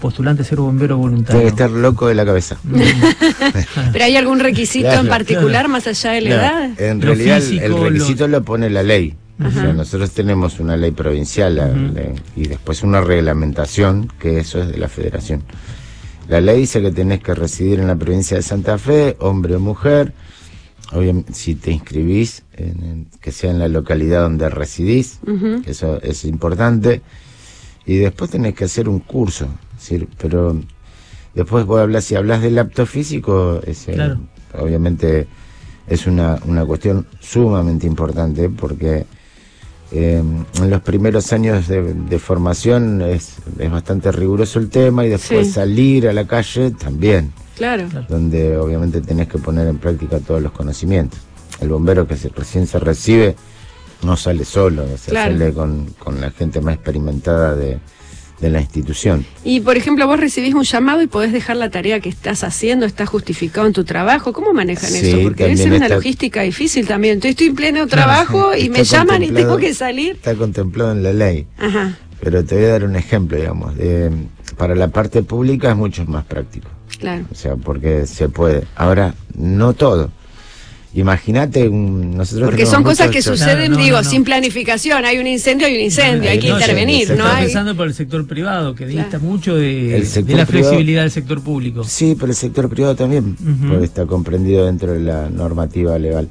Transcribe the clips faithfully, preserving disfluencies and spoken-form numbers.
postulante a ser bombero voluntario? Tiene que estar loco de la cabeza. ¿Pero hay algún requisito Claro, en particular claro. más allá de la No, edad? en Lo realidad el- físico, el requisito lo... lo pone la ley. O sea, nosotros tenemos una ley provincial la- Ujú. la- y después una reglamentación, que eso es de la federación. La ley dice que tenés que residir en la provincia de Santa Fe, hombre o mujer. Obviamente, si te inscribís, en, en- que sea en la localidad donde residís, Ujú. que eso es importante. Y después tenés que hacer un curso. Es decir, pero después vos hablas, si hablas del apto físico, es, eh, Claro. obviamente es una, una cuestión sumamente importante, porque eh, en los primeros años de, de formación es, es bastante riguroso el tema, y después Sí. salir a la calle también, Claro. Claro. donde obviamente tenés que poner en práctica todos los conocimientos. El bombero que se, recién se recibe no sale solo, o sea, Claro. sale con, con la gente más experimentada de, de la institución. Y, por ejemplo, vos recibís un llamado y podés dejar la tarea que estás haciendo, está justificado en tu trabajo. ¿Cómo manejan Sí, eso? Porque debe también ser una está- logística difícil también. Entonces, estoy en pleno trabajo y Está me llaman y contemplado- tengo que salir. Está contemplado en la ley. Ajá, Pero te voy a dar un ejemplo, digamos. Eh, para la parte pública es mucho más práctico. claro. O sea, porque se puede. Ahora, no todo. Imagínate, un, nosotros Porque tenemos son cosas muchos que cho- suceden, Claro, no, digo, no, no. sin planificación. Hay un incendio, hay un incendio, hay que no, intervenir, se ¿no? está Hay... Pensando por el sector privado, que dista Claro. mucho de, El de sector la privado- flexibilidad del sector público. Sí, pero el sector privado también, Ujú. porque está comprendido dentro de la normativa legal.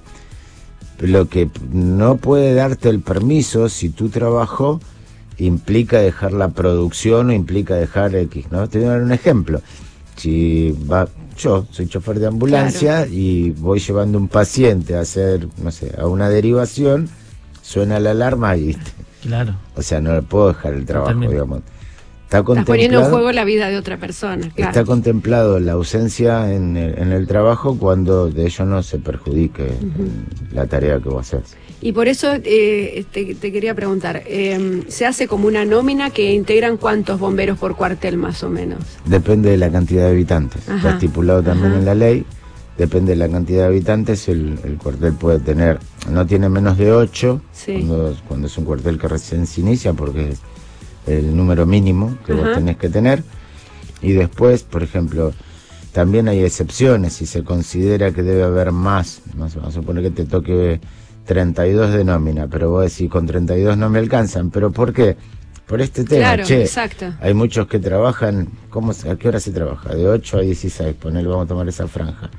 Lo que no puede darte el permiso si tu trabajo implica dejar la producción o implica dejar X, ¿no? Te voy a dar un ejemplo. Si va, yo soy chofer de ambulancia y voy llevando un paciente a hacer, no sé, a una derivación, suena la alarma y, Claro. o sea, no le puedo dejar el trabajo, Totalmente. digamos. Está Estás poniendo en contemplado- juego la vida de otra persona, claro. Está contemplado la ausencia en el, en el trabajo cuando de ello no se perjudique uh-huh. la tarea que vos haces. Y por eso eh, te, te quería preguntar, eh, ¿se hace como una nómina que integran cuántos bomberos por cuartel más o menos? Depende de la cantidad de habitantes. Ajá. Está estipulado también Ajá. en la ley. Depende de la cantidad de habitantes, el, el cuartel puede tener, no tiene menos de ocho, Sí. cuando, cuando es un cuartel que recién se inicia, porque es el número mínimo que Ajá. vos tenés que tener. Y después, por ejemplo, también hay excepciones. Si se considera que debe haber más, vamos a suponer que te toque treinta y dos de nómina, pero vos decís, con treinta y dos no me alcanzan. ¿Pero por qué? Por este tema, Claro, che, exacto. hay muchos que trabajan, ¿cómo, se- ¿a qué hora se trabaja? De ocho a dieciséis, ponele, vamos a tomar esa franja.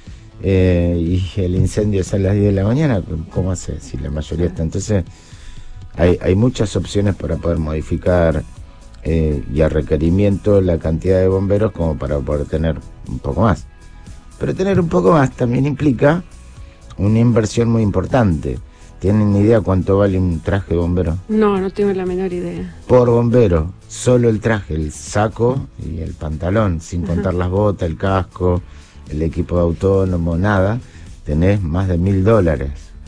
Eh, y el incendio es a las diez de la mañana, ¿cómo hace? Si la mayoría está. Entonces, hay, hay muchas opciones para poder modificar eh, y a requerimiento la cantidad de bomberos como para poder tener un poco más. Pero tener un poco más también implica una inversión muy importante. ¿Tienen idea cuánto vale un traje de bombero? No, no tengo la menor idea. Por bombero, solo el traje, el saco y el pantalón, sin Ajá. contar las botas, el casco, el equipo de autónomo, nada, tenés más de mil dólares.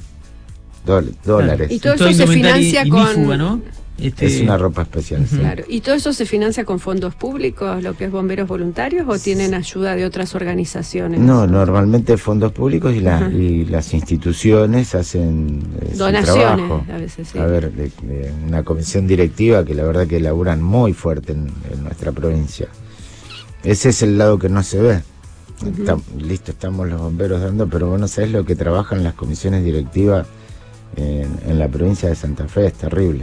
Dol- dólares. Y todo eso se financia con... Inífuga, ¿no? Este, Es una ropa especial. sí. Claro. ¿Y todo eso se financia con fondos públicos, lo que es bomberos voluntarios, o tienen ayuda de otras organizaciones? No, normalmente fondos públicos y, la- Ajá. y las instituciones hacen eh, su Donaciones, trabajo. a veces, sí. A ver, de- de una comisión directiva que la verdad que laburan muy fuerte en, en nuestra provincia. Ese es el lado que no se ve. Está- listo, estamos los bomberos dando, pero vos no sabés lo que trabajan las comisiones directivas en, en la provincia de Santa Fe, es terrible.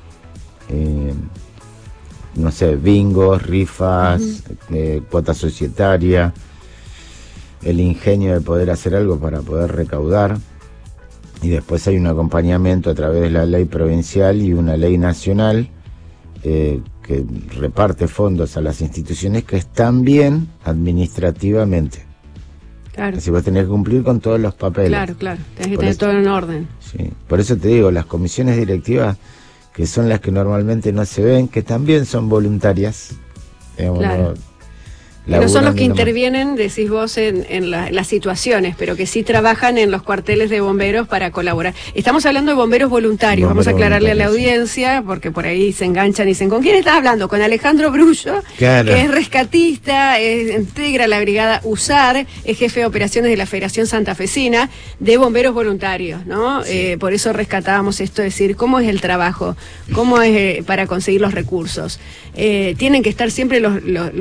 Eh, no sé, bingos, rifas, uh-huh. eh, cuota societaria, el ingenio de poder hacer algo para poder recaudar, y después hay un acompañamiento a través de la ley provincial y una ley nacional eh, que reparte fondos a las instituciones que están bien administrativamente. Claro. Así vos tenés que cumplir con todos los papeles. Claro, claro, tenés que Por tener eso- todo en orden. Sí, por eso te digo, las comisiones directivas, que son las que normalmente no se ven, que también son voluntarias, digamos, Claro. no- Que no son los laburan que de una intervienen, decís vos, en, en la- las situaciones, pero que sí trabajan en los cuarteles de bomberos para colaborar. Estamos hablando de bomberos voluntarios, vamos a Bomberos aclararle a la voluntarios, sí. audiencia, porque por ahí se enganchan y dicen, ¿con quién estás hablando? Con Alejandro Brullo, Claro. que es rescatista, es- integra la brigada U S A R, es jefe de operaciones de la Federación Santafesina de Bomberos Voluntarios, ¿no? Eh, por eso rescatábamos esto, es decir, ¿cómo es el trabajo? ¿Cómo es eh, para conseguir los recursos? Eh, tienen que estar siempre los... los